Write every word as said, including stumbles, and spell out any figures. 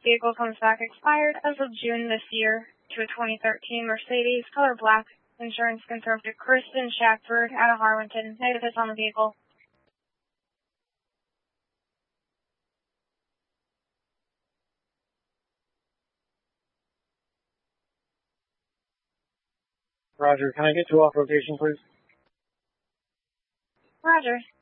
Vehicle comes back expired as of June this year to a twenty thirteen Mercedes, color black. Insurance confirmed to Kristen Shackford out of Harlington. Negative on the vehicle. Roger, can I get you off rotation, please? Roger.